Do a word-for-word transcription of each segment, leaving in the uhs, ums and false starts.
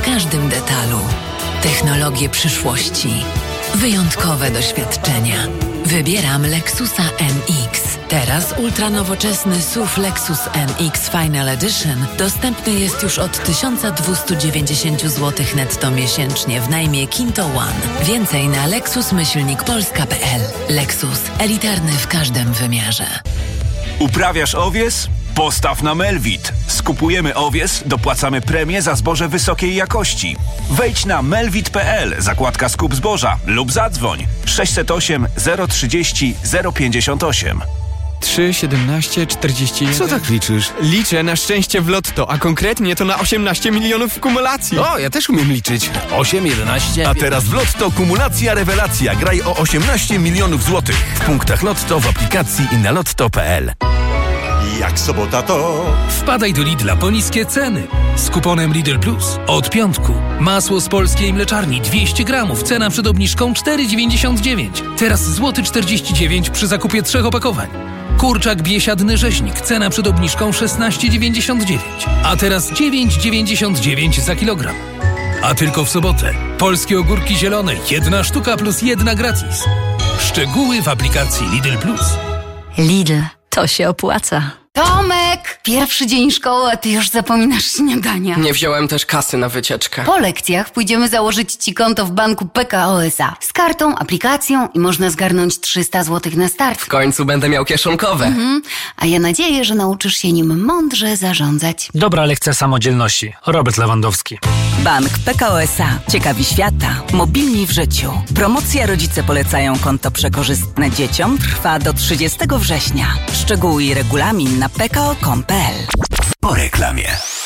każdym detalu. Technologie przyszłości. Wyjątkowe doświadczenia. Wybieram Lexusa N X. Teraz ultranowoczesny S U V Lexus N X Final Edition dostępny jest już od tysiąc dwieście dziewięćdziesiąt złotych netto miesięcznie w najmie Kinto One. Więcej na lexus myślnik polska kropka p l. Lexus. Elitarny w każdym wymiarze. Uprawiasz owies? Postaw na Melvit. Skupujemy owies, dopłacamy premię za zboże wysokiej jakości. Wejdź na melvit kropka p l, zakładka skup zboża lub zadzwoń sześćset osiem zero trzydzieści zero pięćdziesiąt osiem. trzy, siedemnaście, czterdzieści jeden. Co tak liczysz? Liczę na szczęście w lotto, a konkretnie to na osiemnaście milionów w kumulacji. O, ja też umiem liczyć. osiem, jedenaście... A teraz w Lotto kumulacja rewelacja. Graj o osiemnaście milionów złotych. W punktach Lotto, w aplikacji i na lotto kropka p l. Jak sobota to... Wpadaj do Lidla po niskie ceny. Z kuponem Lidl Plus. Od piątku. Masło z polskiej mleczarni dwieście gramów. Cena przed obniżką cztery dziewięćdziesiąt dziewięć. Teraz złoty czterdzieści dziewięć przy zakupie trzech opakowań. Kurczak biesiadny rzeźnik. Cena przed obniżką szesnaście dziewięćdziesiąt dziewięć. A teraz dziewięć dziewięćdziesiąt dziewięć za kilogram. A tylko w sobotę. Polskie ogórki zielone. Jedna sztuka plus jedna gratis. Szczegóły w aplikacji Lidl Plus. Lidl. To się opłaca. Tomek! Pierwszy dzień szkoły, a ty już zapominasz śniadania. Nie wziąłem też kasy na wycieczkę. Po lekcjach pójdziemy założyć ci konto w banku P K O S A. Z kartą, aplikacją i można zgarnąć trzysta złotych na start. W końcu będę miał kieszonkowe. Mhm. A ja nadzieję, że nauczysz się nim mądrze zarządzać. Dobra lekcja samodzielności. Robert Lewandowski. Bank P K O S A. Ciekawi świata. Mobilni w życiu. Promocja Rodzice polecają konto przekorzystne dzieciom trwa do trzydziestego września. Szczegóły i regulamin na p k o kropka com kropka p l. Po reklamie.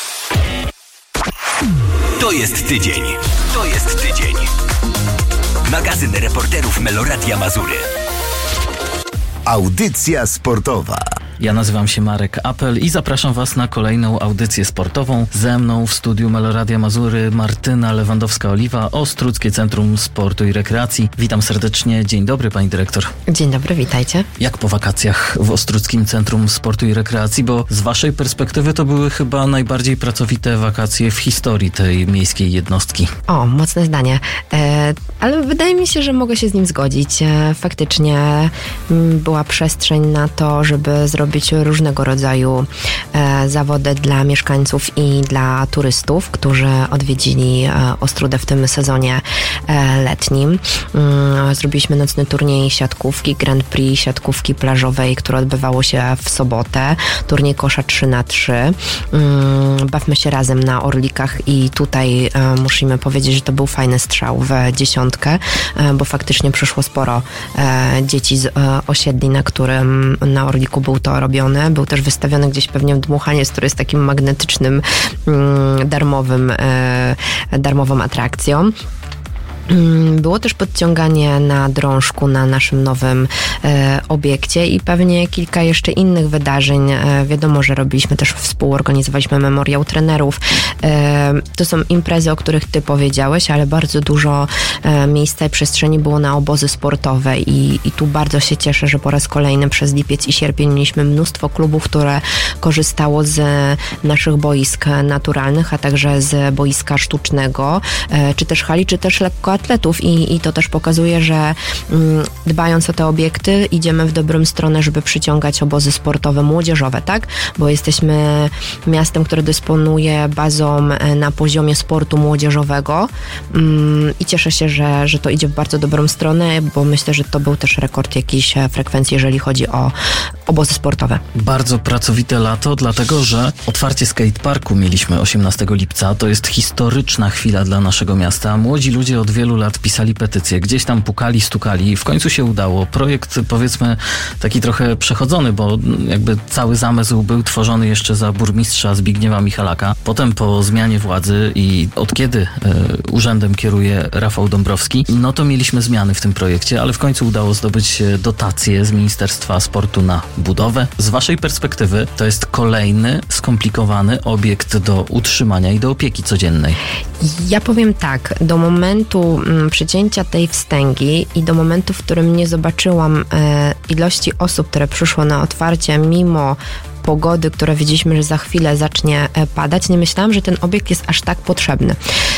To jest tydzień. To jest tydzień. Magazyn reporterów Meloradia Mazury. Audycja sportowa. Ja nazywam się Marek Apel i zapraszam Was na kolejną audycję sportową. Ze mną w studiu Meloradia Mazury Martyna Lewandowska-Oliwa, Ostródzkie Centrum Sportu i Rekreacji. Witam serdecznie. Dzień dobry, pani dyrektor. Dzień dobry, witajcie. Jak po wakacjach w Ostródzkim Centrum Sportu i Rekreacji? Bo z waszej perspektywy to były chyba najbardziej pracowite wakacje w historii tej miejskiej jednostki. O, mocne zdanie. E, ale wydaje mi się, że mogę się z nim zgodzić. E, faktycznie m, była przestrzeń na to, żeby zrobić różnego rodzaju e, zawody dla mieszkańców i dla turystów, którzy odwiedzili e, Ostródę w tym sezonie e, letnim. E, zrobiliśmy nocny turniej siatkówki, Grand Prix siatkówki plażowej, które odbywało się w sobotę. Turniej kosza trzy na trzy. E, bawmy się razem na Orlikach i tutaj e, musimy powiedzieć, że to był fajny strzał w dziesiątkę, e, bo faktycznie przyszło sporo e, dzieci z e, osiedli, na którym na Orliku był to robione. Był też wystawiony gdzieś pewnie w Dmuchaniec, który jest takim magnetycznym, mm, darmowym, e, darmową atrakcją. Było też podciąganie na drążku na naszym nowym e, obiekcie i pewnie kilka jeszcze innych wydarzeń. E, wiadomo, że robiliśmy też, współorganizowaliśmy memoriał trenerów. E, to są imprezy, o których ty powiedziałeś, ale bardzo dużo e, miejsca i przestrzeni było na obozy sportowe i, i tu bardzo się cieszę, że po raz kolejny przez lipiec i sierpień mieliśmy mnóstwo klubów, które korzystało z naszych boisk naturalnych, a także z boiska sztucznego, e, czy też hali, czy też lekko atletów i, i to też pokazuje, że mm, dbając o te obiekty idziemy w dobrą stronę, żeby przyciągać obozy sportowe młodzieżowe, tak? Bo jesteśmy miastem, które dysponuje bazą na poziomie sportu młodzieżowego mm, i cieszę się, że, że to idzie w bardzo dobrą stronę, bo myślę, że to był też rekord jakiejś frekwencji, jeżeli chodzi o obozy sportowe. Bardzo pracowite lato, dlatego że otwarcie skateparku mieliśmy osiemnastego lipca. To jest historyczna chwila dla naszego miasta. Młodzi ludzie od wielu lat pisali petycje, gdzieś tam pukali, stukali i w końcu się udało. Projekt, powiedzmy, taki trochę przechodzony, bo jakby cały zamysł był tworzony jeszcze za burmistrza Zbigniewa Michalaka. Potem po zmianie władzy i od kiedy y, urzędem kieruje Rafał Dąbrowski, no to mieliśmy zmiany w tym projekcie, ale w końcu udało zdobyć dotacje z Ministerstwa Sportu na budowę. Z waszej perspektywy to jest kolejny skomplikowany obiekt do utrzymania i do opieki codziennej. Ja powiem tak, do momentu m, przycięcia tej wstęgi i do momentu, w którym nie zobaczyłam e, ilości osób, które przyszło na otwarcie, mimo pogody, które widzieliśmy, że za chwilę zacznie padać, nie myślałam, że ten obiekt jest aż tak potrzebny.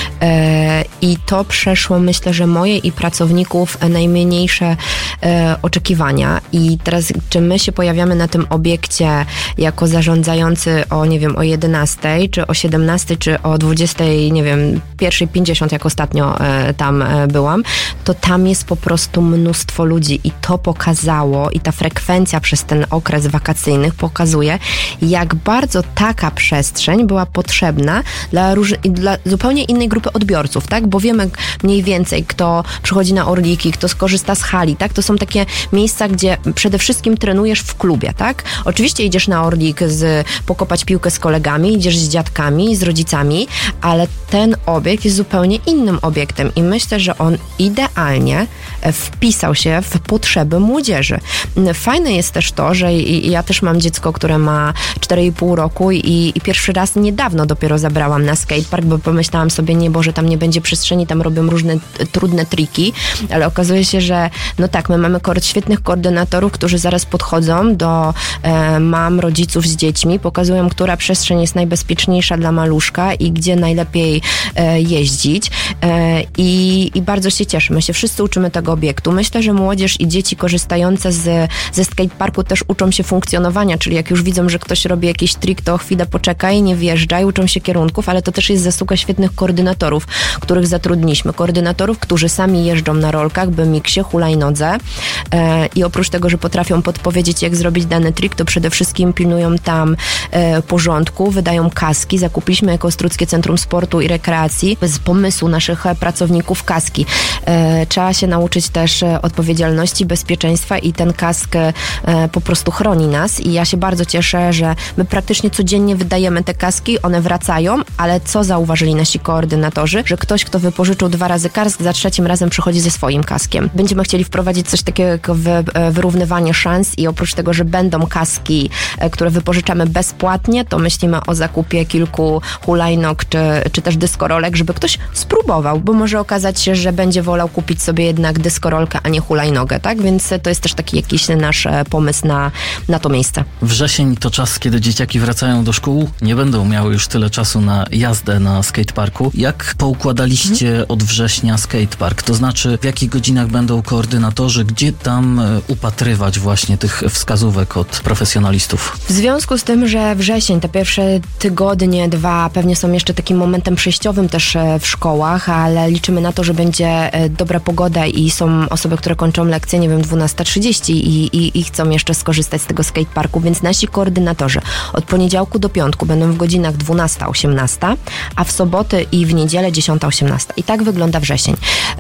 I to przeszło, myślę, że moje i pracowników najmniejsze oczekiwania. I teraz, czy my się pojawiamy na tym obiekcie jako zarządzający o, nie wiem, o jedenastej, czy o siedemnastej, czy o dwudziestej, nie wiem, pierwszej pięćdziesiąt, jak ostatnio tam byłam, to tam jest po prostu mnóstwo ludzi i to pokazało, i ta frekwencja przez ten okres wakacyjny pokazuje, jak bardzo taka przestrzeń była potrzebna dla, róż- dla zupełnie innej grupy odbiorców, tak? Bo wiemy mniej więcej, kto przychodzi na Orliki, kto skorzysta z hali, tak? To są takie miejsca, gdzie przede wszystkim trenujesz w klubie, tak? Oczywiście idziesz na Orlik z, pokopać piłkę z kolegami, idziesz z dziadkami, z rodzicami, ale ten obiekt jest zupełnie innym obiektem i myślę, że on idealnie wpisał się w potrzeby młodzieży. Fajne jest też to, że ja też mam dziecko, które ma cztery i pół roku i, i pierwszy raz niedawno dopiero zabrałam na skatepark, bo pomyślałam sobie, nie, Boże, tam nie będzie przestrzeni, tam robią różne trudne triki, ale okazuje się, że no tak, my mamy świetnych koordynatorów, którzy zaraz podchodzą do e, mam, rodziców z dziećmi, pokazują, która przestrzeń jest najbezpieczniejsza dla maluszka i gdzie najlepiej e, jeździć e, i, i bardzo się cieszymy. się wszyscy uczymy tego obiektu. Myślę, że młodzież i dzieci korzystające z, ze skateparku też uczą się funkcjonowania, czyli jak już widzą, że ktoś robi jakiś trik, to chwilę poczekaj, nie wjeżdżaj, uczą się kierunków, ale to też jest zasługa świetnych koordynatorów, których zatrudniliśmy. Koordynatorów, którzy sami jeżdżą na rolkach, B M X-ie, hulajnodze e, i oprócz tego, że potrafią podpowiedzieć, jak zrobić dany trik, to przede wszystkim pilnują tam e, porządku, wydają kaski. Zakupiliśmy jako Ostródzkie Centrum Sportu i Rekreacji z pomysłu naszych pracowników kaski. E, trzeba się nauczyć też odpowiedzialności, bezpieczeństwa i ten kask e, po prostu chroni nas i ja się bardzo cieszę, że my praktycznie codziennie wydajemy te kaski, one wracają, ale co zauważyli nasi koordynatorzy, że ktoś, kto wypożyczył dwa razy kask, za trzecim razem przychodzi ze swoim kaskiem. Będziemy chcieli wprowadzić coś takiego jak wy, wyrównywanie szans i oprócz tego, że będą kaski, które wypożyczamy bezpłatnie, to myślimy o zakupie kilku hulajnóg czy, czy też dyskorolek, żeby ktoś spróbował, bo może okazać się, że będzie wolał kupić sobie jednak dyskorolkę, a nie hulajnogę, tak? Więc to jest też taki jakiś nasz pomysł na, na to miejsce. Wrzesień to czas, kiedy dzieciaki wracają do szkół, nie będą miały już tyle czasu na jazdę na skateparku. Jak poukładaliście hmm. od września skatepark? To znaczy, w jakich godzinach będą koordynatorzy, gdzie tam upatrywać właśnie tych wskazówek od profesjonalistów? W związku z tym, że wrzesień, te pierwsze tygodnie, dwa, pewnie są jeszcze takim momentem przejściowym też w szkołach, ale liczymy na to, że będzie dobra pogoda i są osoby, które kończą lekcje, nie wiem, dwunasta trzydzieści i, i, i chcą jeszcze skorzystać z tego skateparku, więc nasi koordynatorzy od poniedziałku do piątku będą w godzinach dwunasta osiemnasta, a w soboty i w niedzielę dziesiąta osiemnasta. I tak wygląda wrzesień.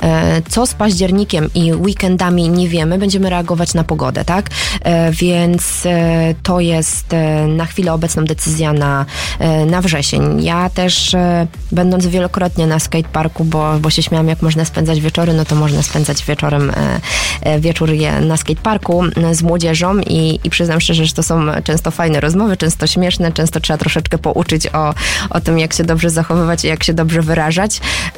Co z październikiem i weekendami nie wiemy, będziemy reagować na pogodę, tak? Więc to jest na chwilę obecną decyzja na, na wrzesień. Ja też, będąc wielokrotnie na skateparku, bo, bo się śmiałam, jak można spędzać wieczory, no to można spędzać wieczorem wieczór na skateparku z młodzieżą i, i przyznam szczerze, że to są często fajne rozmowy, często śmieszne, często trzeba troszeczkę pouczyć o, o tym, jak się dobrze zachowywać i jak się dobrze wyrażać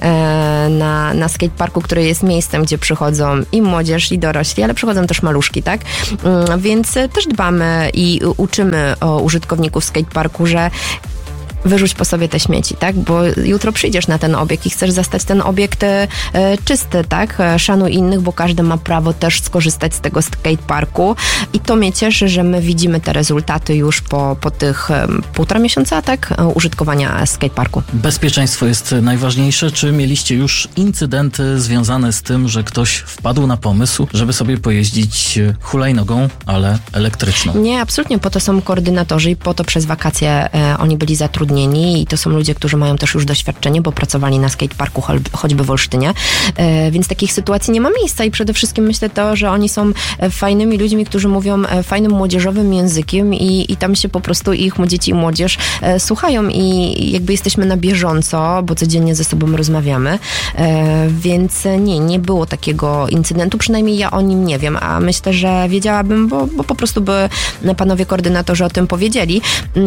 na, na skateparku, który jest miejscem, gdzie przychodzą i młodzież, i dorośli, ale przychodzą też maluszki, tak? Więc też dbamy i uczymy o użytkowników skateparku, że wyrzuć po sobie te śmieci, tak? Bo jutro przyjdziesz na ten obiekt i chcesz zastać ten obiekt e, czysty, tak? Szanuj innych, bo każdy ma prawo też skorzystać z tego skateparku i to mnie cieszy, że my widzimy te rezultaty już po, po tych e, półtora miesiąca, tak? Użytkowania skateparku. Bezpieczeństwo jest najważniejsze. Czy mieliście już incydenty związane z tym, że ktoś wpadł na pomysł, żeby sobie pojeździć hulajnogą, ale elektryczną? Nie, absolutnie. Po to są koordynatorzy i po to przez wakacje e, oni byli zatrudnieni i to są ludzie, którzy mają też już doświadczenie, bo pracowali na skateparku choćby w Olsztynie, e, więc takich sytuacji nie ma miejsca i przede wszystkim myślę to, że oni są fajnymi ludźmi, którzy mówią fajnym młodzieżowym językiem i, i tam się po prostu ich dzieci i młodzież e, słuchają i jakby jesteśmy na bieżąco, bo codziennie ze sobą rozmawiamy, e, więc nie, nie było takiego incydentu, przynajmniej ja o nim nie wiem, a myślę, że wiedziałabym, bo, bo po prostu by panowie koordynatorzy o tym powiedzieli,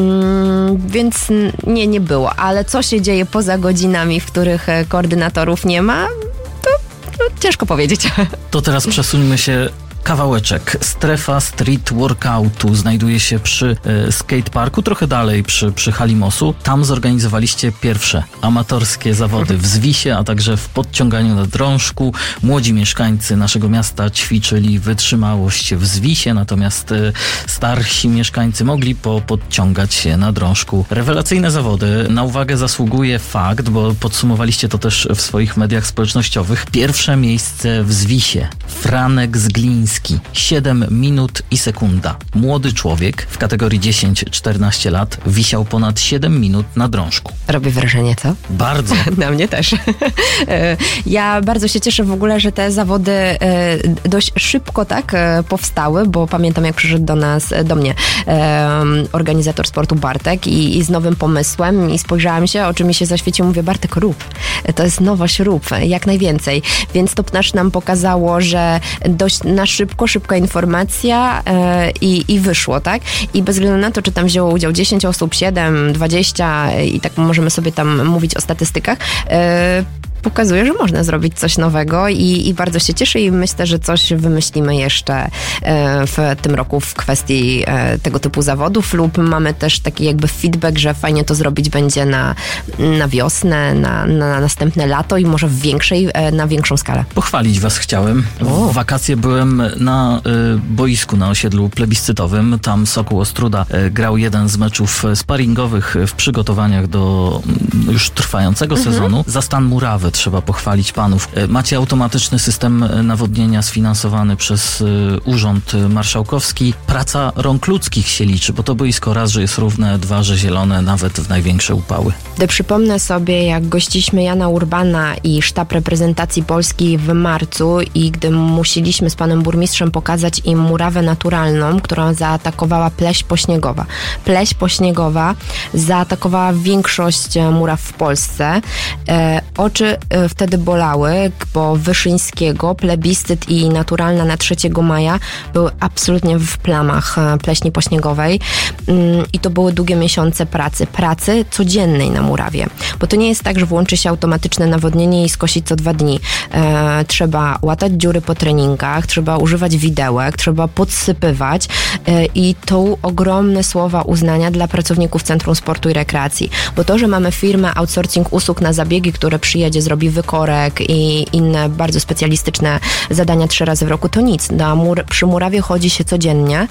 mm, więc nie, nie było, ale co się dzieje poza godzinami, w których koordynatorów nie ma, to, to ciężko powiedzieć. To teraz przesuńmy się kawałeczek. Strefa street workoutu znajduje się przy e, skateparku, trochę dalej przy, przy hali mosu. Tam zorganizowaliście pierwsze amatorskie zawody w zwisie, a także w podciąganiu na drążku. Młodzi mieszkańcy naszego miasta ćwiczyli wytrzymałość w zwisie, natomiast e, starsi mieszkańcy mogli po, podciągać się na drążku. Rewelacyjne zawody. Na uwagę zasługuje fakt, bo podsumowaliście to też w swoich mediach społecznościowych. Pierwsze miejsce w zwisie. Franek Zgliński. siedem minut i sekunda. Młody człowiek w kategorii dziesięć czternaście lat wisiał ponad siedem minut na drążku. Robi wrażenie, co? Bardzo. Na mnie też. Ja bardzo się cieszę w ogóle, że te zawody dość szybko tak powstały, bo pamiętam, jak przyszedł do nas, do mnie organizator sportu Bartek i, i z nowym pomysłem i spojrzałam się, oczy mi się zaświeciło, mówię, Bartek, rób. To jest nowość, rób. Jak najwięcej. Więc to też nam pokazało, że dość na szybko, szybka informacja e, i, i wyszło, tak? I bez względu na to, czy tam wzięło udział dziesięć osób, siedem, dwadzieścia i tak możemy sobie tam mówić o statystykach, e, pokazuje, że można zrobić coś nowego i, i bardzo się cieszę i myślę, że coś wymyślimy jeszcze w tym roku w kwestii tego typu zawodów lub mamy też taki jakby feedback, że fajnie to zrobić będzie na, na wiosnę, na, na następne lato i może w większej, na większą skalę. Pochwalić was chciałem. W wakacje byłem na y, boisku na osiedlu plebiscytowym. Tam Sokół Ostróda y, grał jeden z meczów sparingowych w przygotowaniach do y, już trwającego mhm. sezonu. Za stan murawy trzeba pochwalić panów. Macie automatyczny system nawodnienia sfinansowany przez Urząd Marszałkowski. Praca rąk ludzkich się liczy, bo to boisko raz, że jest równe, dwa, że zielone, nawet w największe upały. Gdy przypomnę sobie, jak gościliśmy Jana Urbana i sztab reprezentacji Polski w marcu i gdy musieliśmy z panem burmistrzem pokazać im murawę naturalną, którą zaatakowała pleść pośniegowa. Pleść pośniegowa zaatakowała większość muraw w Polsce. E, oczy wtedy bolały, bo Wyszyńskiego, plebiscyt i naturalna na trzeciego maja były absolutnie w plamach pleśni pośniegowej i to były długie miesiące pracy. Pracy codziennej na murawie. Bo to nie jest tak, że włączy się automatyczne nawodnienie i skosić co dwa dni. E, trzeba łatać dziury po treningach, trzeba używać widełek, trzeba podsypywać e, i to ogromne słowa uznania dla pracowników Centrum Sportu i Rekreacji. Bo to, że mamy firmę outsourcing usług na zabiegi, które przyjedzie, zrobi wykorek i inne bardzo specjalistyczne zadania trzy razy w roku, to nic. Na mur, przy murawie chodzi się codziennie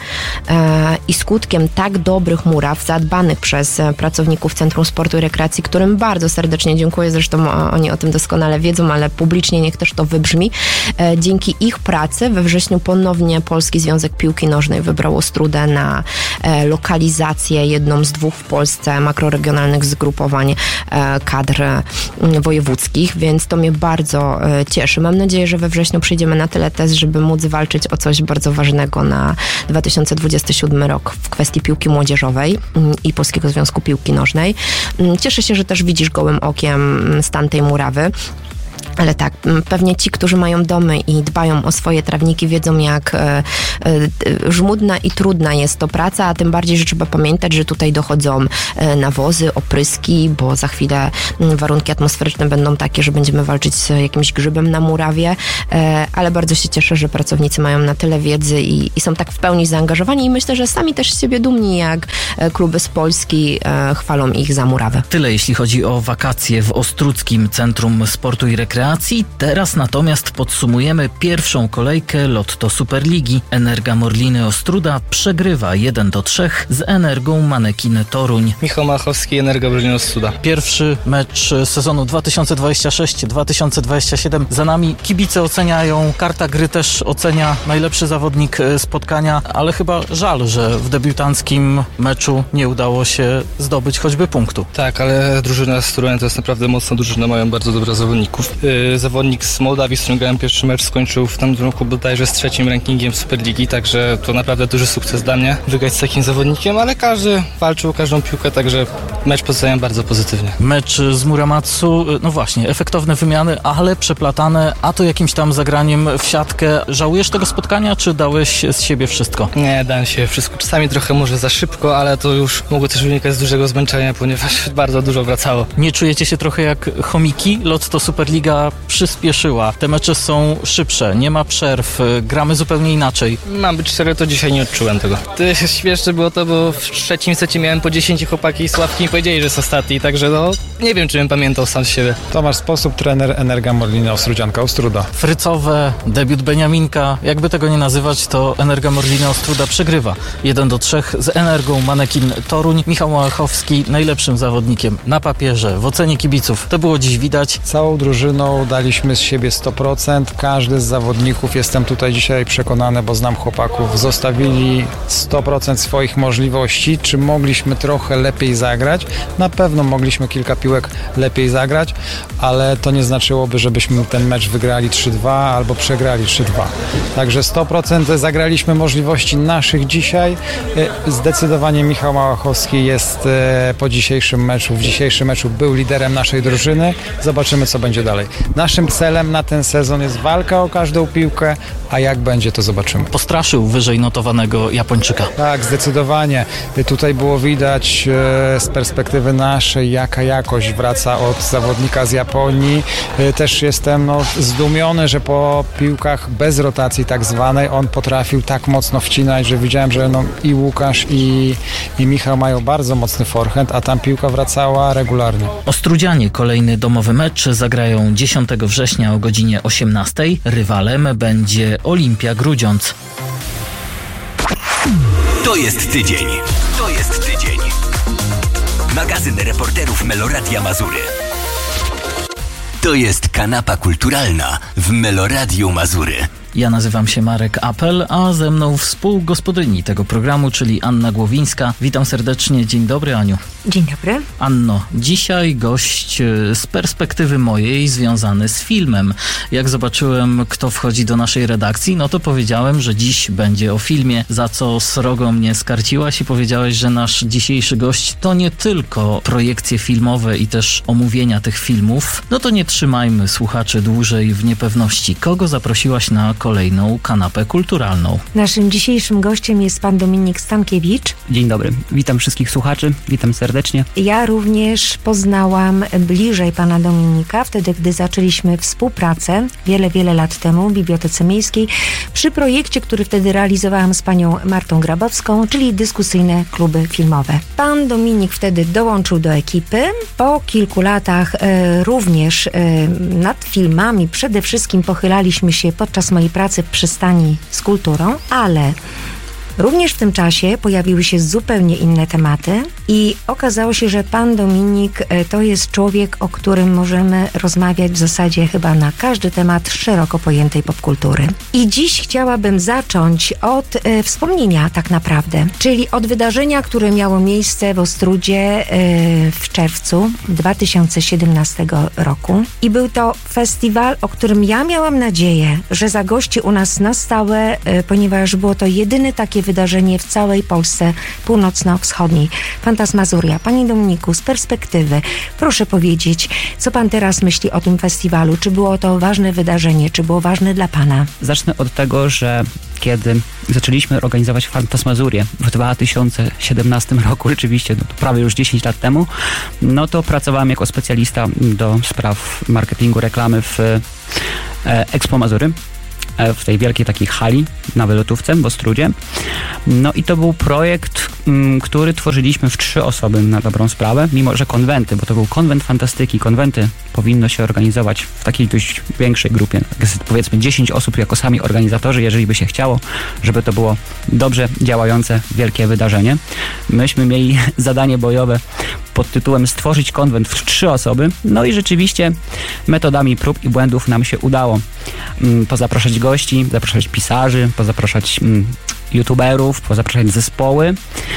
e, i skutkiem tak dobrych muraw, zadbanych przez pracowników Centrum Sportu i Rekreacji, którym bardzo serdecznie dziękuję, zresztą oni o tym doskonale wiedzą, ale publicznie niech też to wybrzmi. E, dzięki ich pracy we wrześniu ponownie Polski Związek Piłki Nożnej wybrał Ostródę na e, lokalizację, jedną z dwóch w Polsce makroregionalnych zgrupowań e, kadr e, wojewódzkich, więc to mnie bardzo e, cieszy. Mam nadzieję, że we wrześniu przyjdziemy na tyle test, żeby móc walczyć o coś bardzo ważnego na dwa tysiące dwudziesty siódmy rok w kwestii piłki młodzieżowej i Polskiego Związku Piłki Nożnej. Cieszę się, że też widzisz gołym okiem stan tej murawy. Ale tak, pewnie ci, którzy mają domy i dbają o swoje trawniki, wiedzą, jak e, e, żmudna i trudna jest to praca, a tym bardziej, że trzeba pamiętać, że tutaj dochodzą e, nawozy, opryski, bo za chwilę m, warunki atmosferyczne będą takie, że będziemy walczyć z jakimś grzybem na murawie, e, ale bardzo się cieszę, że pracownicy mają na tyle wiedzy i, i są tak w pełni zaangażowani i myślę, że sami też z siebie dumni, jak e, kluby z Polski e, chwalą ich za murawę. Tyle, jeśli chodzi o wakacje w Ostródzkim Centrum Sportu i Rekreacji. Teraz natomiast podsumujemy pierwszą kolejkę Lotto Superligi. Energa Morliny Ostróda przegrywa jeden do trzech z Energą Manekin Toruń. Michał Machowski, Energa Morliny Ostróda. Pierwszy mecz sezonu dwa tysiące dwudziesty szósty dwa tysiące dwudziesty siódmy za nami. Kibice oceniają, karta gry też ocenia najlepszy zawodnik spotkania, ale chyba żal, że w debiutanckim meczu nie udało się zdobyć choćby punktu. Tak, ale drużyna z Torunia to jest naprawdę mocna drużyna, mają bardzo dobrych zawodników. Zawodnik z Mołdawii, z którym grałem pierwszy mecz, skończył w tamtym roku bodajże z trzecim rankingiem Superligi, także to naprawdę duży sukces dla mnie wygrać z takim zawodnikiem, ale każdy walczył o każdą piłkę, także mecz pozostawiam bardzo pozytywnie. Mecz z Muramatsu, no właśnie, efektowne wymiany, ale przeplatane, a to jakimś tam zagraniem w siatkę. Żałujesz tego spotkania, czy dałeś z siebie wszystko? Nie, dałem się wszystko. Czasami trochę może za szybko, ale to już mogło też wynikać z dużego zmęczenia, ponieważ bardzo dużo wracało. Nie czujecie się trochę jak chomiki? Lotto Superliga gra przyspieszyła. Te mecze są szybsze, nie ma przerw, gramy zupełnie inaczej. Mam być szczery, to dzisiaj nie odczułem tego. To śmieszne było to, bo w trzecim secie miałem po dziesięć chłopaki i Sławki mi powiedzieli, że jest ostatni, także no nie wiem, czy bym pamiętał sam z siebie. Tomasz Sposób, trener Energa Morlina Ostródzianka Ostruda. Frycowe, debiut Beniaminka, jakby tego nie nazywać, to Energa Morlina Ostruda przegrywa. jeden do trzech z Energą Manekin Toruń. Michał Małachowski najlepszym zawodnikiem na papierze, w ocenie kibiców. To było dziś widać. Całą drużyną daliśmy z siebie sto procent. Każdy z zawodników, jestem tutaj dzisiaj przekonany, bo znam chłopaków, zostawili sto procent swoich możliwości. Czy mogliśmy trochę lepiej zagrać? Na pewno mogliśmy kilka piłek lepiej zagrać, ale to nie znaczyłoby, żebyśmy ten mecz wygrali trzy dwa albo przegrali trzy dwa. Także sto procent zagraliśmy możliwości naszych dzisiaj. Zdecydowanie Michał Małachowski jest po dzisiejszym meczu, w dzisiejszym meczu był liderem naszej drużyny. Zobaczymy, co będzie dalej. Naszym celem na ten sezon jest walka o każdą piłkę, a jak będzie, to zobaczymy. Postraszył wyżej notowanego Japończyka. Tak, zdecydowanie. Tutaj było widać e, z perspektywy naszej, jaka jakość wraca od zawodnika z Japonii. E, też jestem no, zdumiony, że po piłkach bez rotacji tak zwanej on potrafił tak mocno wcinać, że widziałem, że no, i Łukasz i, i Michał mają bardzo mocny forehand, a tam piłka wracała regularnie. Ostrudzianie kolejny domowy mecz zagrają dziesiątego września o godzinie osiemnastej. Rywalem będzie Olimpia Grudziądz. To jest tydzień. To jest tydzień. Magazyn reporterów Meloradia Mazury. To jest kanapa kulturalna w Meloradiu Mazury. Ja nazywam się Marek Apel, a ze mną współgospodyni tego programu, czyli Anna Głowińska. Witam serdecznie. Dzień dobry, Aniu. Dzień dobry. Anno, dzisiaj gość z perspektywy mojej związany z filmem. Jak zobaczyłem, kto wchodzi do naszej redakcji, no to powiedziałem, że dziś będzie o filmie, za co srogo mnie skarciłaś i powiedziałeś, że nasz dzisiejszy gość to nie tylko projekcje filmowe i też omówienia tych filmów. No to nie trzymajmy słuchaczy dłużej w niepewności. Kogo zaprosiłaś na kolejną kanapę kulturalną? Naszym dzisiejszym gościem jest pan Dominik Stankiewicz. Dzień dobry, witam wszystkich słuchaczy, witam serdecznie. Ja również poznałam bliżej pana Dominika wtedy, gdy zaczęliśmy współpracę wiele, wiele lat temu w Bibliotece Miejskiej przy projekcie, który wtedy realizowałam z panią Martą Grabowską, czyli dyskusyjne kluby filmowe. Pan Dominik wtedy dołączył do ekipy. Po kilku latach e, również e, nad filmami przede wszystkim pochylaliśmy się podczas mojej pracy w przystani z kulturą, ale również w tym czasie pojawiły się zupełnie inne tematy i okazało się, że pan Dominik to jest człowiek, o którym możemy rozmawiać w zasadzie chyba na każdy temat szeroko pojętej popkultury. I dziś chciałabym zacząć od e, wspomnienia tak naprawdę, czyli od wydarzenia, które miało miejsce w Ostrudzie e, w czerwcu dwa tysiące siedemnastego roku. I był to festiwal, o którym ja miałam nadzieję, że zagości u nas na stałe, e, ponieważ było to jedyne takie wydarzenie w całej Polsce północno-wschodniej. Fantasmazuria. Panie Dominiku, z perspektywy, proszę powiedzieć, co pan teraz myśli o tym festiwalu? Czy było to ważne wydarzenie? Czy było ważne dla pana? Zacznę od tego, że kiedy zaczęliśmy organizować Fantasmazurię w dwa tysiące siedemnastym roku, rzeczywiście no to prawie już dziesięć lat temu, no to pracowałem jako specjalista do spraw marketingu, reklamy w e, Expo Mazury, w tej wielkiej takiej hali na wylotówce w Ostrudzie. No i to był projekt, m, który tworzyliśmy w trzy osoby na dobrą sprawę, mimo że konwenty, bo to był konwent fantastyki, konwenty powinno się organizować w takiej dość większej grupie, powiedzmy dziesięć osób jako sami organizatorzy, jeżeli by się chciało, żeby to było dobrze działające, wielkie wydarzenie. Myśmy mieli zadanie bojowe pod tytułem stworzyć konwent w trzy osoby, no i rzeczywiście metodami prób i błędów nam się udało m, pozapraszać gości, zapraszać pisarzy, pozapraszać m, youtuberów, pozapraszać zespoły,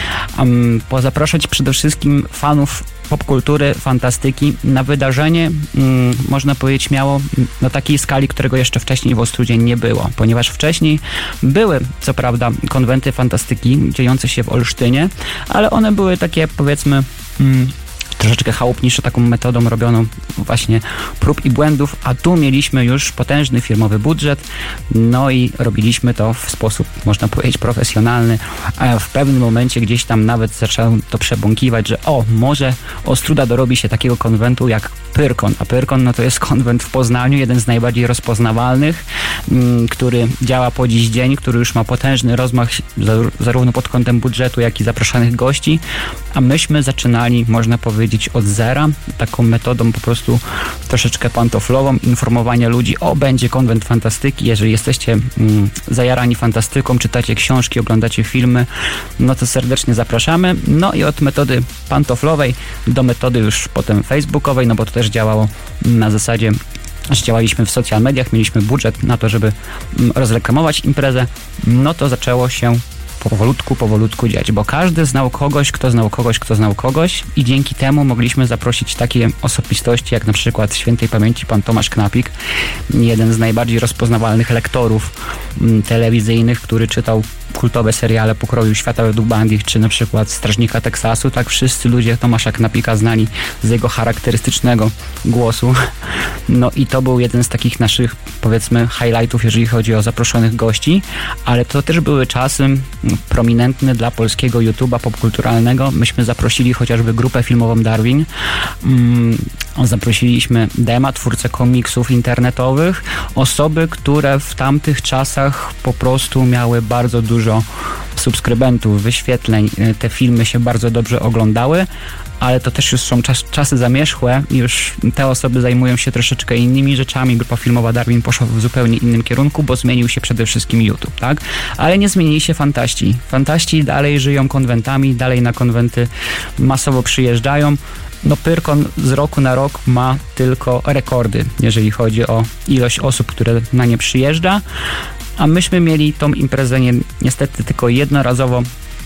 um, pozapraszać przede wszystkim fanów popkultury, fantastyki na wydarzenie, um, można powiedzieć, miało na takiej skali, którego jeszcze wcześniej w Ostrudzie nie było, ponieważ wcześniej były, co prawda, konwenty fantastyki dziejące się w Olsztynie, ale one były takie, powiedzmy, um, troszeczkę chałupniejszą taką metodą robioną właśnie prób i błędów, a tu mieliśmy już potężny firmowy budżet, no i robiliśmy to w sposób, można powiedzieć, profesjonalny. A w pewnym momencie gdzieś tam nawet zacząłem to przebąkiwać, że o, może Ostróda dorobi się takiego konwentu jak Pyrkon, a Pyrkon no to jest konwent w Poznaniu, jeden z najbardziej rozpoznawalnych, m, który działa po dziś dzień, który już ma potężny rozmach zarówno pod kątem budżetu, jak i zapraszanych gości, a myśmy zaczynali, można powiedzieć, od zera, taką metodą po prostu troszeczkę pantoflową, informowania ludzi, o, będzie konwent fantastyki, jeżeli jesteście mm, zajarani fantastyką, czytacie książki, oglądacie filmy, no to serdecznie zapraszamy. No i od metody pantoflowej do metody już potem facebookowej, no bo to też działało na zasadzie, że działaliśmy w social mediach, mieliśmy budżet na to, żeby rozreklamować imprezę, no to zaczęło się powolutku, powolutku dziać, bo każdy znał kogoś, kto znał kogoś, kto znał kogoś i dzięki temu mogliśmy zaprosić takie osobistości, jak na przykład świętej pamięci pan Tomasz Knapik, jeden z najbardziej rozpoznawalnych lektorów m, telewizyjnych, który czytał kultowe seriale pokroju Świata według Bandich, czy na przykład Strażnika Teksasu, tak wszyscy ludzie Tomasza Knapika znali z jego charakterystycznego głosu. No i to był jeden z takich naszych, powiedzmy, highlightów, jeżeli chodzi o zaproszonych gości, ale to też były czasy prominentne dla polskiego YouTube'a popkulturalnego. Myśmy zaprosili chociażby grupę filmową Darwin, mm, zaprosiliśmy Dema, twórcę komiksów internetowych, osoby, które w tamtych czasach po prostu miały bardzo dużo subskrybentów, wyświetleń. Te filmy się bardzo dobrze oglądały, ale to też już są czas, czasy zamierzchłe, już te osoby zajmują się troszeczkę innymi rzeczami. Grupa filmowa Darwin poszła w zupełnie innym kierunku, bo zmienił się przede wszystkim YouTube, tak? Ale nie zmienili się fantaści. Fantaści dalej żyją konwentami, dalej na konwenty masowo przyjeżdżają. No Pyrkon z roku na rok ma tylko rekordy, jeżeli chodzi o ilość osób, które na nie przyjeżdża, a myśmy mieli tą imprezę nie, niestety tylko jednorazowo.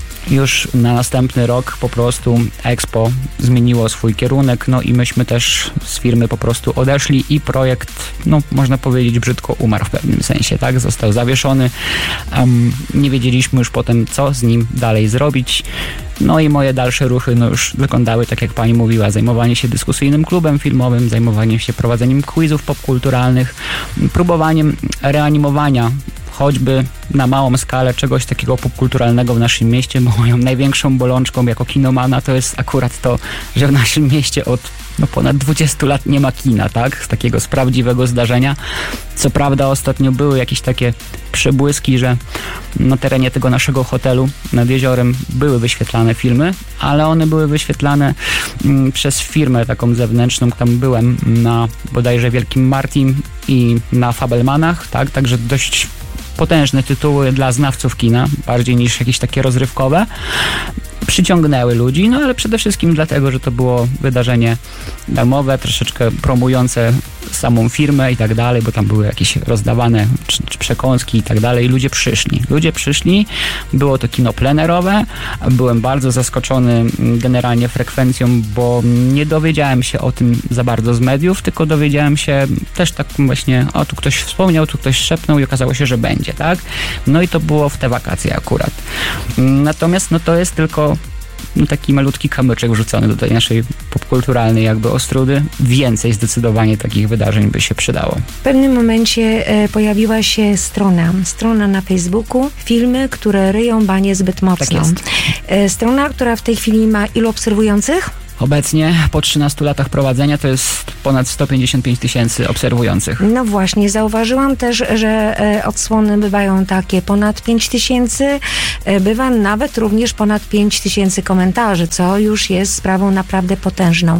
Już na następny rok po prostu Expo zmieniło swój kierunek, no i myśmy też z firmy po prostu odeszli i projekt, no można powiedzieć, brzydko umarł w pewnym sensie, tak? Został zawieszony. Um, nie wiedzieliśmy już potem, co z nim dalej zrobić. No i moje dalsze ruchy no już wyglądały tak, jak pani mówiła, zajmowanie się dyskusyjnym klubem filmowym, zajmowanie się prowadzeniem quizów popkulturalnych, próbowaniem reanimowania choćby na małą skalę czegoś takiego popkulturalnego w naszym mieście, bo moją największą bolączką jako kinomana to jest akurat to, że w naszym mieście od no, ponad dwudziestu lat nie ma kina, tak? Z takiego z prawdziwego zdarzenia. Co prawda ostatnio były jakieś takie przebłyski, że na terenie tego naszego hotelu nad jeziorem były wyświetlane filmy, ale one były wyświetlane mm, przez firmę taką zewnętrzną. Tam byłem na bodajże Wielkim Martim i na Fabelmanach, tak? Także dość potężne tytuły dla znawców kina, bardziej niż jakieś takie rozrywkowe. Przyciągnęły ludzi, no ale przede wszystkim dlatego, że to było wydarzenie darmowe, troszeczkę promujące samą firmę i tak dalej, bo tam były jakieś rozdawane czy, czy przekąski i tak dalej. Ludzie przyszli. Ludzie przyszli, było to kino plenerowe. Byłem bardzo zaskoczony generalnie frekwencją, bo nie dowiedziałem się o tym za bardzo z mediów, tylko dowiedziałem się też tak właśnie, o tu ktoś wspomniał, tu ktoś szepnął i okazało się, że będzie, tak? No i to było w te wakacje akurat. Natomiast no to jest tylko no taki malutki kamyczek wrzucony do tej naszej popkulturalnej jakby Ostródy. Więcej zdecydowanie takich wydarzeń by się przydało. W pewnym momencie e, pojawiła się strona, strona na Facebooku, filmy, które ryją banie zbyt mocno. Tak jest. E, strona, która w tej chwili ma ilu obserwujących? Obecnie po trzynastu latach prowadzenia to jest ponad sto pięćdziesiąt pięć tysięcy obserwujących. No właśnie, zauważyłam też, że e, odsłony bywają takie ponad pięć tysięcy, e, bywa nawet również ponad pięć tysięcy komentarzy, co już jest sprawą naprawdę potężną.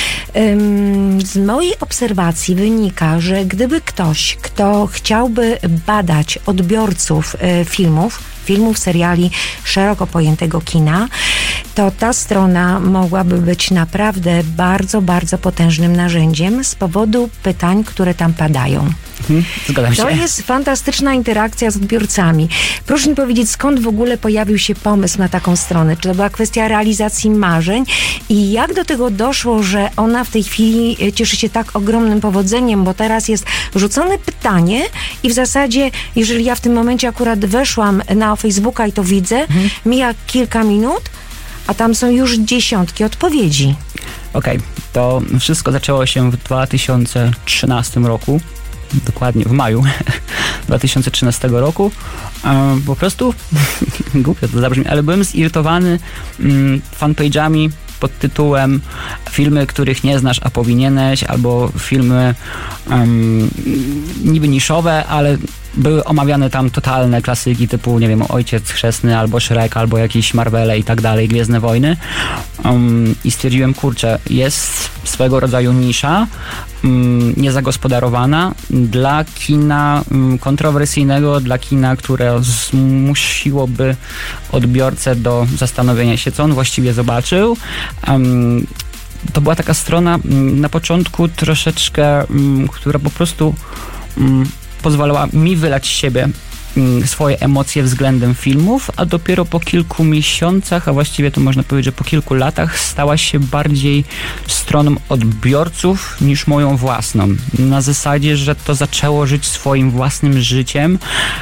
Ym, z mojej obserwacji wynika, że gdyby ktoś, kto chciałby badać odbiorców e, filmów, filmów, seriali, szeroko pojętego kina, to ta strona mogłaby być naprawdę bardzo, bardzo potężnym narzędziem z powodu pytań, które tam padają. Mhm, zgadzam się. To jest fantastyczna interakcja z odbiorcami. Proszę mi powiedzieć, skąd w ogóle pojawił się pomysł na taką stronę? Czy to była kwestia realizacji marzeń? I jak do tego doszło, że ona w tej chwili cieszy się tak ogromnym powodzeniem? Bo teraz jest rzucone pytanie i w zasadzie, jeżeli ja w tym momencie akurat weszłam na Facebooka i to widzę, mhm. mija kilka minut, a tam są już dziesiątki odpowiedzi. Okej, okay. To wszystko zaczęło się w dwa tysiące trzynastym roku. Dokładnie w maju dwa tysiące trzynastego roku. E, po prostu, głupio to zabrzmi, ale byłem zirytowany mm, fanpage'ami pod tytułem filmy, których nie znasz, a powinieneś, albo filmy um, niby niszowe, ale były omawiane tam totalne klasyki typu, nie wiem, Ojciec Chrzestny, albo Shrek, albo jakieś Marvele i tak dalej, Gwiezdne Wojny. Um, I stwierdziłem, kurczę, jest swego rodzaju nisza, um, niezagospodarowana dla kina um, kontrowersyjnego, dla kina, które zmusiłoby odbiorcę do zastanowienia się, co on właściwie zobaczył. Um, to była taka strona um, na początku troszeczkę, um, która po prostu um, pozwalała mi wylać z siebie swoje emocje względem filmów, a dopiero po kilku miesiącach, a właściwie to można powiedzieć, że po kilku latach stała się bardziej stroną odbiorców niż moją własną. Na zasadzie, że to zaczęło żyć swoim własnym życiem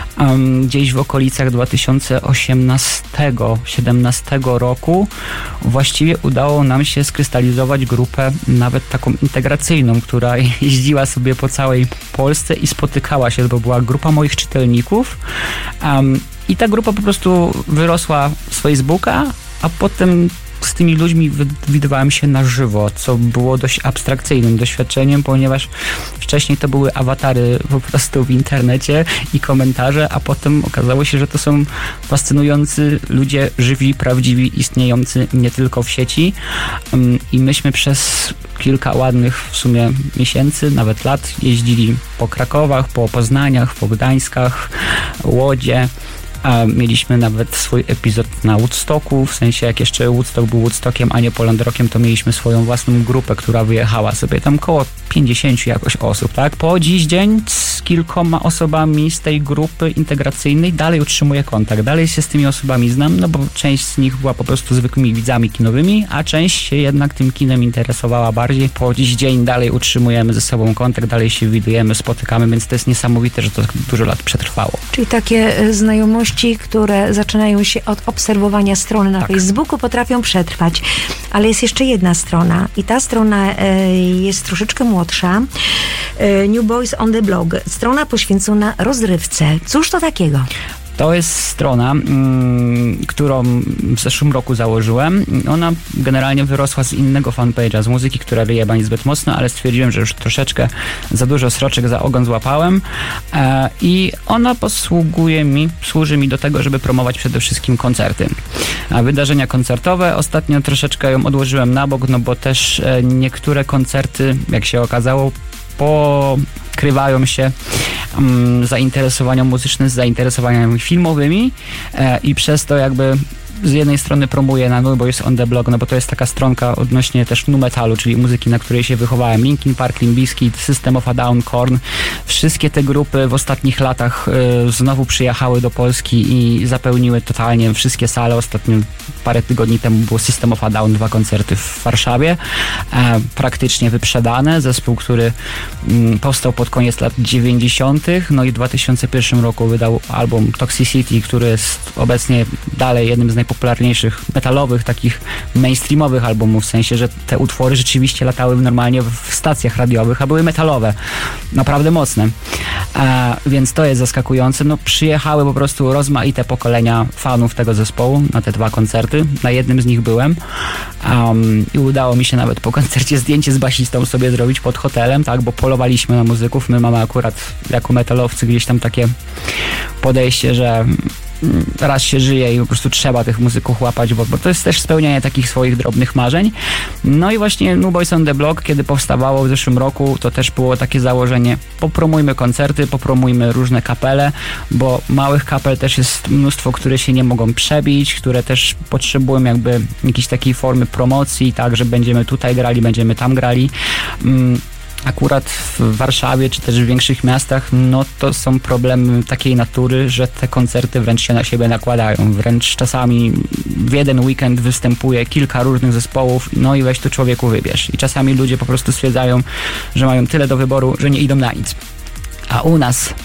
um, gdzieś w okolicach dwa tysiące osiemnastego siedemnastego roku. Właściwie udało nam się skrystalizować grupę nawet taką integracyjną, która jeździła sobie po całej Polsce i spotykała się, bo była grupa moich czytelników. Um, I ta grupa po prostu wyrosła z Facebooka, a potem z tymi ludźmi widywałem się na żywo, co było dość abstrakcyjnym doświadczeniem, ponieważ wcześniej to były awatary po prostu w internecie i komentarze, a potem okazało się, że to są fascynujący ludzie, żywi, prawdziwi, istniejący nie tylko w sieci. Um, I myśmy przez kilka ładnych w sumie miesięcy, nawet lat, jeździli po Krakowach, po Poznaniach, po Gdańskach, Łodzie. A mieliśmy nawet swój epizod na Woodstocku, w sensie jak jeszcze Woodstock był Woodstockiem, a nie Poland Rockiem, to mieliśmy swoją własną grupę, która wyjechała sobie tam koło pięćdziesięciu jakoś osób, tak? Po dziś dzień z kilkoma osobami z tej grupy integracyjnej dalej utrzymuję kontakt, dalej się z tymi osobami znam, no bo część z nich była po prostu zwykłymi widzami kinowymi, a część się jednak tym kinem interesowała bardziej. Po dziś dzień dalej utrzymujemy ze sobą kontakt, dalej się widujemy, spotykamy, więc to jest niesamowite, że to dużo lat przetrwało. Czyli takie znajomości, które zaczynają się od obserwowania strony na tak. Facebooku, potrafią przetrwać. Ale jest jeszcze jedna strona i ta strona e, jest troszeczkę młodsza. E, New Boys on the Block. Strona poświęcona rozrywce. Cóż to takiego? To jest strona, mm, którą w zeszłym roku założyłem. Ona generalnie wyrosła z innego fanpage'a, z muzyki, która wyjeba niezbyt mocno, ale stwierdziłem, że już troszeczkę za dużo sroczek za ogon złapałem e, i ona posługuje mi, służy mi do tego, żeby promować przede wszystkim koncerty. A wydarzenia koncertowe, ostatnio troszeczkę ją odłożyłem na bok, no bo też e, niektóre koncerty, jak się okazało, pokrywają się um, zainteresowania muzyczne z zainteresowaniami filmowymi e, i przez to jakby z jednej strony promuję na New Boys on the Block, no bo to jest taka stronka odnośnie też nu metalu, czyli muzyki, na której się wychowałem. Linkin Park, Limp Bizkit, System of a Down, Korn. Wszystkie te grupy w ostatnich latach y, znowu przyjechały do Polski i zapełniły totalnie wszystkie sale. Ostatnio parę tygodni temu było System of a Down, dwa koncerty w Warszawie. E, praktycznie wyprzedane. Zespół, który y, powstał pod koniec lat dziewięćdziesiątych. No i w dwa tysiące pierwszym roku wydał album Toxicity, który jest obecnie dalej jednym z najpopularniejszych metalowych, takich mainstreamowych albumów, w sensie, że te utwory rzeczywiście latały normalnie w stacjach radiowych, a były metalowe. Naprawdę mocne. A, więc to jest zaskakujące. No, przyjechały po prostu rozmaite pokolenia fanów tego zespołu na te dwa koncerty. Na jednym z nich byłem um, i udało mi się nawet po koncercie zdjęcie z basistą sobie zrobić pod hotelem, tak, bo polowaliśmy na muzyków. My mamy akurat jako metalowcy gdzieś tam takie podejście, że raz się żyje i po prostu trzeba tych muzyków łapać, bo, bo to jest też spełnianie takich swoich drobnych marzeń. No i właśnie New Boys on the Block, kiedy powstawało w zeszłym roku, to też było takie założenie: popromujmy koncerty, popromujmy różne kapele, bo małych kapel też jest mnóstwo, które się nie mogą przebić, które też potrzebują jakby jakiejś takiej formy promocji, tak, że będziemy tutaj grali, będziemy tam grali. Mm. Akurat w Warszawie, czy też w większych miastach, no to są problemy takiej natury, że te koncerty wręcz się na siebie nakładają. Wręcz czasami w jeden weekend występuje kilka różnych zespołów, no i weź tu człowieku wybierz. I czasami ludzie po prostu stwierdzają, że mają tyle do wyboru, że nie idą na nic. A u nas...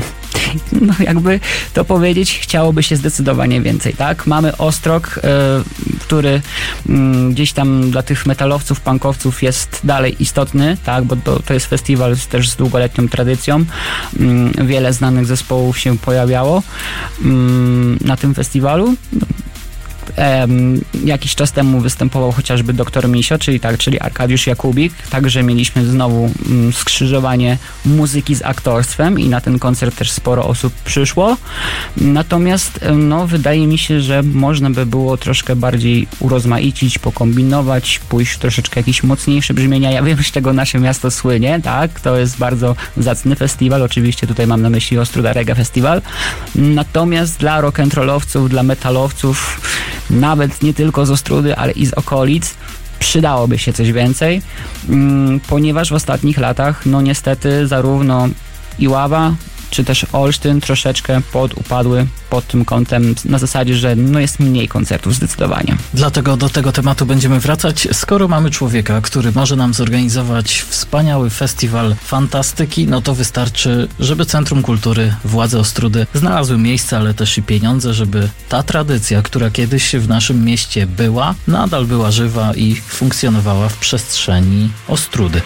No jakby to powiedzieć, chciałoby się zdecydowanie więcej, tak? Mamy Ostrog, yy, który mm, gdzieś tam dla tych metalowców, punkowców jest dalej istotny, tak, bo to, to jest festiwal też z długoletnią tradycją. Mm, wiele znanych zespołów się pojawiało mm, na tym festiwalu. Um, jakiś czas temu występował chociażby doktor Misio, czyli tak, czyli Arkadiusz Jakubik, także mieliśmy znowu um, skrzyżowanie muzyki z aktorstwem i na ten koncert też sporo osób przyszło. Natomiast no, wydaje mi się, że można by było troszkę bardziej urozmaicić, pokombinować, pójść w troszeczkę jakieś mocniejsze brzmienia. Ja wiem, że tego nasze miasto słynie, tak? To jest bardzo zacny festiwal, oczywiście tutaj mam na myśli Ostróda Reggae Festival. Natomiast dla rock'n'rollowców, dla metalowców, nawet nie tylko z Ostródy, ale i z okolic, przydałoby się coś więcej, ponieważ w ostatnich latach, no niestety, zarówno Iława, czy też Olsztyn troszeczkę podupadły pod tym kątem, na zasadzie, że no jest mniej koncertów zdecydowanie. Dlatego do tego tematu będziemy wracać. Skoro mamy człowieka, który może nam zorganizować wspaniały festiwal fantastyki, no to wystarczy, żeby Centrum Kultury, władze Ostródy znalazły miejsce, ale też i pieniądze, żeby ta tradycja, która kiedyś w naszym mieście była, nadal była żywa i funkcjonowała w przestrzeni Ostródy.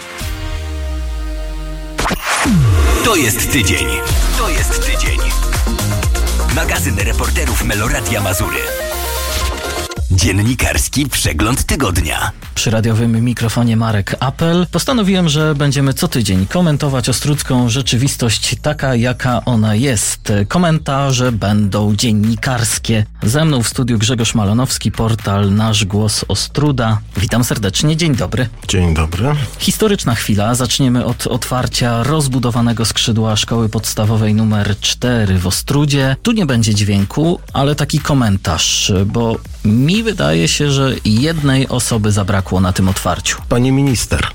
To jest tydzień. To jest tydzień. Magazyn reporterów Meloradia Mazury. Dziennikarski przegląd tygodnia. Przy radiowym mikrofonie Marek Apel. Postanowiłem, że będziemy co tydzień komentować ostródzką rzeczywistość taka, jaka ona jest. Komentarze będą dziennikarskie. Ze mną w studiu Grzegorz Malonowski, portal Nasz Głos Ostróda. Witam serdecznie, dzień dobry. Dzień dobry. Historyczna chwila. Zaczniemy od otwarcia rozbudowanego skrzydła szkoły podstawowej numer cztery w Ostródzie. Tu nie będzie dźwięku, ale taki komentarz, bo mi wydaje się, że jednej osoby zabrakło na tym otwarciu. Pani minister.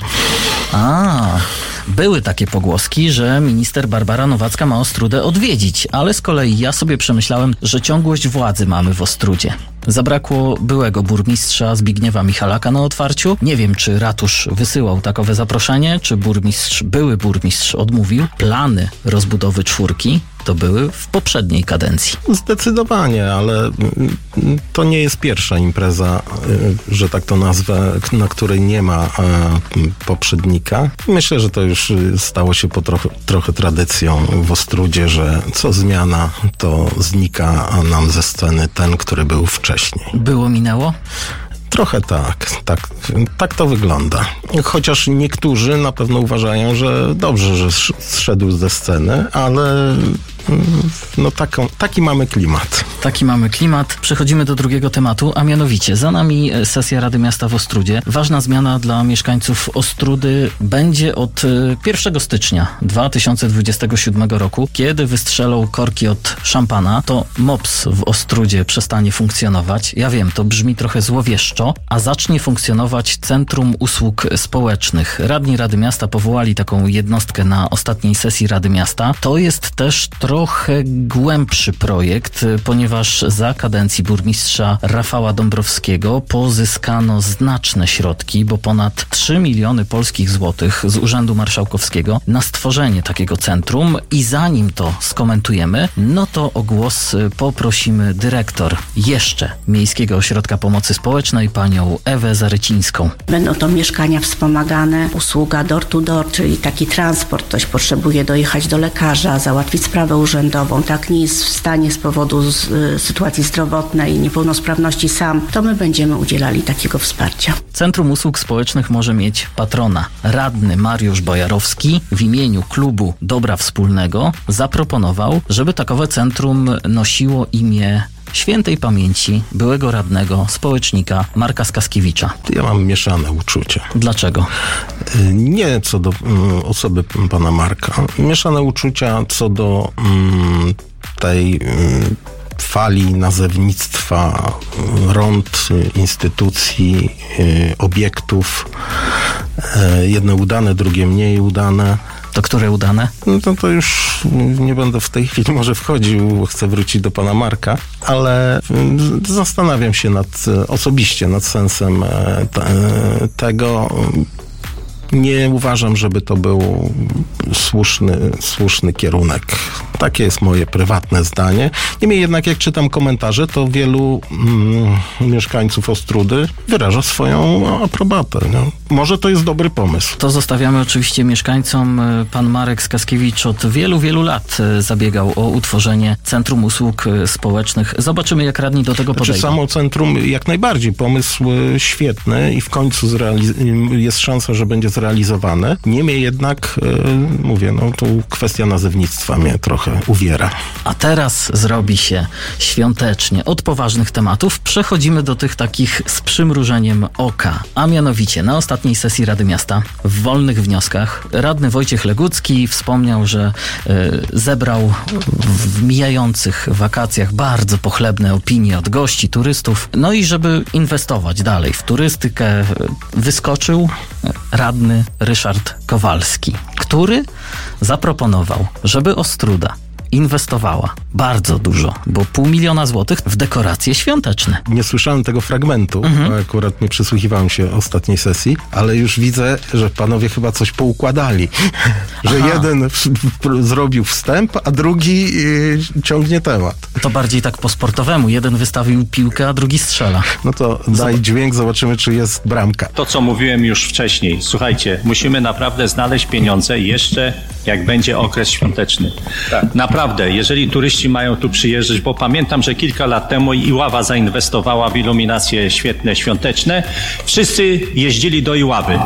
A, były takie pogłoski, że minister Barbara Nowacka ma Ostródę odwiedzić, ale z kolei ja sobie przemyślałem, że ciągłość władzy mamy w Ostródzie. Zabrakło byłego burmistrza Zbigniewa Michalaka na otwarciu. Nie wiem, czy ratusz wysyłał takowe zaproszenie, czy burmistrz, były burmistrz odmówił. Plany rozbudowy czwórki to były w poprzedniej kadencji. Zdecydowanie, ale to nie jest pierwsza impreza, że tak to nazwę, na której nie ma poprzednika. Myślę, że to już stało się po trochę, trochę tradycją w Ostródzie, że co zmiana, to znika nam ze sceny ten, który był wcześniej. Było, minęło? Trochę tak, tak, tak to wygląda. Chociaż niektórzy na pewno uważają, że dobrze, że zszedł ze sceny, ale no taką, taki mamy klimat. Taki mamy klimat. Przechodzimy do drugiego tematu, a mianowicie za nami sesja Rady Miasta w Ostródzie. Ważna zmiana dla mieszkańców Ostródy będzie od pierwszego stycznia dwa tysiące dwudziestego siódmego roku, kiedy wystrzelą korki od szampana, to MOPS w Ostródzie przestanie funkcjonować. Ja wiem, to brzmi trochę złowieszczo, a zacznie funkcjonować Centrum Usług Społecznych. Radni Rady Miasta powołali taką jednostkę na ostatniej sesji Rady Miasta. To jest też trochę głębszy projekt, ponieważ za kadencji burmistrza Rafała Dąbrowskiego pozyskano znaczne środki, bo ponad trzy miliony polskich złotych z Urzędu Marszałkowskiego na stworzenie takiego centrum i zanim to skomentujemy, no to o głos poprosimy dyrektor jeszcze Miejskiego Ośrodka Pomocy Społecznej, panią Ewę Zarycińską. Będą to mieszkania wspomagane, usługa door to door, czyli taki transport. Ktoś potrzebuje dojechać do lekarza, załatwić sprawę urzędową, tak nie jest w stanie z powodu z, y, sytuacji zdrowotnej, niepełnosprawności sam, to my będziemy udzielali takiego wsparcia. Centrum Usług Społecznych może mieć patrona. Radny Mariusz Bojarowski w imieniu klubu Dobra Wspólnego zaproponował, żeby takowe centrum nosiło imię świętej pamięci byłego radnego, społecznika Marka Skaskiewicza. Ja mam mieszane uczucia. Dlaczego? Nie co do um, osoby pana Marka. Mieszane uczucia co do um, tej um, fali nazewnictwa rond, instytucji, y, obiektów. Y, jedne udane, drugie mniej udane. To które udane? No to, to już nie będę w tej chwili może wchodził, chcę wrócić do pana Marka, ale zastanawiam się nad, osobiście nad sensem te, tego. Nie uważam, żeby to był słuszny, słuszny kierunek Takie jest moje prywatne zdanie. Niemniej jednak, jak czytam komentarze, to wielu mm, mieszkańców Ostródy wyraża swoją aprobatę. No. Może to jest dobry pomysł. To zostawiamy oczywiście mieszkańcom. Pan Marek Skaskiewicz od wielu, wielu lat zabiegał o utworzenie Centrum Usług Społecznych. Zobaczymy, jak radni do tego podejdą. Znaczy, samo centrum jak najbardziej. Pomysł świetny i w końcu zrealiz- jest szansa, że będzie zrealizowany. Niemniej jednak, yy, mówię, no to kwestia nazewnictwa mnie trochę uwiera. A teraz zrobi się świątecznie. Od poważnych tematów przechodzimy do tych takich z przymrużeniem oka. A mianowicie na ostatniej sesji Rady Miasta w wolnych wnioskach radny Wojciech Legucki wspomniał, że y, zebrał w mijających wakacjach bardzo pochlebne opinie od gości, turystów. No i żeby inwestować dalej w turystykę, wyskoczył radny Ryszard Kowalski, który zaproponował, żeby Ostróda inwestowała bardzo dużo, bo pół miliona złotych w dekoracje świąteczne. Nie słyszałem tego fragmentu, mhm. bo akurat nie przysłuchiwałem się ostatniej sesji, ale już widzę, że panowie chyba coś poukładali. Że Aha. jeden w, w, zrobił wstęp, a drugi yy, ciągnie temat. To bardziej tak po sportowemu. Jeden wystawił piłkę, a drugi strzela. No to daj Zob- dźwięk, zobaczymy, czy jest bramka. To, co mówiłem już wcześniej. Słuchajcie, musimy naprawdę znaleźć pieniądze jeszcze, jak będzie okres świąteczny. Tak. Naprawdę, jeżeli turyści mają tu przyjeżdżać, bo pamiętam, że kilka lat temu Iława zainwestowała w iluminacje świetne, świąteczne. Wszyscy jeździli do Iławy.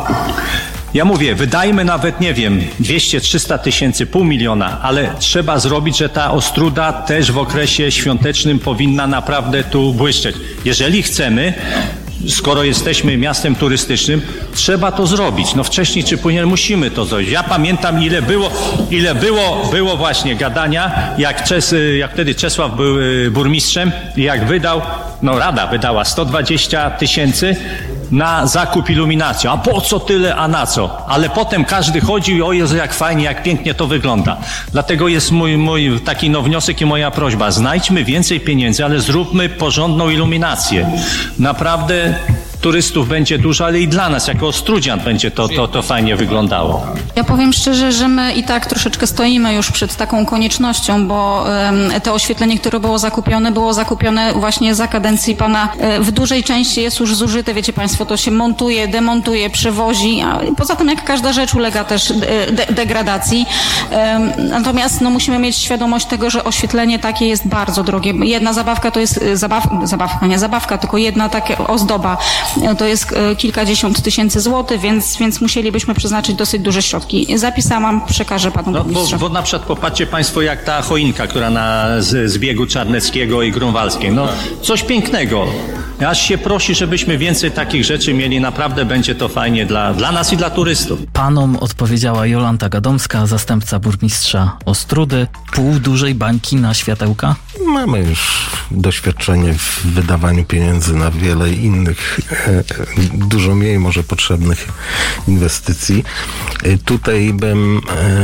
Ja mówię, wydajmy nawet, nie wiem, dwieście trzysta tysięcy, pół miliona, ale trzeba zrobić, że ta Ostróda też w okresie świątecznym powinna naprawdę tu błyszczeć. Jeżeli chcemy, skoro jesteśmy miastem turystycznym, trzeba to zrobić. No wcześniej czy później musimy to zrobić. Ja pamiętam, ile było, ile było, było właśnie gadania, jak, Czes, jak wtedy Czesław był burmistrzem i jak wydał, no Rada wydała sto dwadzieścia tysięcy na zakup iluminacji. A po co tyle, a na co? Ale potem każdy chodził i o Jezu, jak fajnie, jak pięknie to wygląda. Dlatego jest mój, mój taki no wniosek i moja prośba. Znajdźmy więcej pieniędzy, ale zróbmy porządną iluminację. Naprawdę turystów będzie dużo, ale i dla nas, jako Ostródzian, będzie to, to, to fajnie wyglądało. Ja powiem szczerze, że my i tak troszeczkę stoimy już przed taką koniecznością, bo um, to oświetlenie, które było zakupione, było zakupione właśnie za kadencji pana. W dużej części jest już zużyte, wiecie państwo, to się montuje, demontuje, przewozi, a poza tym jak każda rzecz ulega też de- degradacji. Um, natomiast no, musimy mieć świadomość tego, że oświetlenie takie jest bardzo drogie. Jedna zabawka to jest, zabaw, zabawka, nie zabawka, tylko jedna taka ozdoba. To jest kilkadziesiąt tysięcy złotych, więc, więc musielibyśmy przeznaczyć dosyć duże środki. Zapisałam, przekażę panu no, burmistrzowi. Bo, bo na przykład popatrzcie państwo, jak ta choinka, która na z, zbiegu Czarneckiego i Grunwaldzkiej. No, coś pięknego. Aż się prosi, żebyśmy więcej takich rzeczy mieli. Naprawdę będzie to fajnie dla, dla nas i dla turystów. Panom odpowiedziała Jolanta Gadomska, zastępca burmistrza Ostródy. Pół dużej bańki na światełka? Mamy już doświadczenie w wydawaniu pieniędzy na wiele innych, e, dużo mniej może potrzebnych inwestycji. E, tutaj bym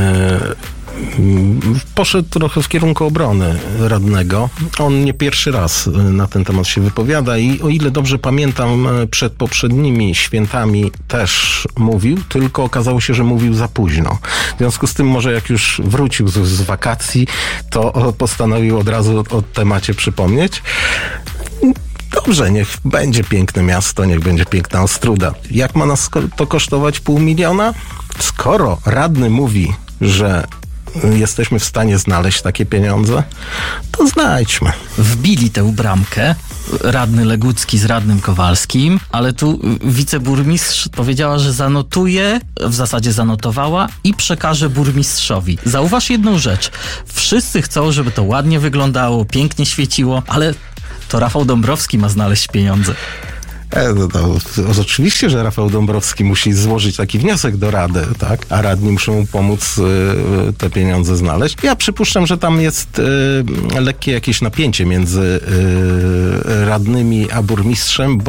e, poszedł trochę w kierunku obrony radnego. On nie pierwszy raz na ten temat się wypowiada i o ile dobrze pamiętam, przed poprzednimi świętami też mówił, tylko okazało się, że mówił za późno. W związku z tym może jak już wrócił z, z wakacji, to postanowił od razu o, o temacie przypomnieć. Dobrze, niech będzie piękne miasto, niech będzie piękna Ostróda. Jak ma nas to kosztować pół miliona? Skoro radny mówi, że jesteśmy w stanie znaleźć takie pieniądze, to znajdźmy. Wbili tę bramkę radny Legucki z radnym Kowalskim, ale tu wiceburmistrz powiedziała, że zanotuje, w zasadzie zanotowała i przekaże burmistrzowi. Zauważ jedną rzecz. Wszyscy chcą, żeby to ładnie wyglądało, pięknie świeciło, ale to Rafał Dąbrowski ma znaleźć pieniądze. E, no, to, to, oczywiście, że Rafał Dąbrowski musi złożyć taki wniosek do Rady, tak? A radni muszą mu pomóc y, te pieniądze znaleźć. Ja przypuszczam, że tam jest y, lekkie jakieś napięcie między y, radnymi a burmistrzem, bo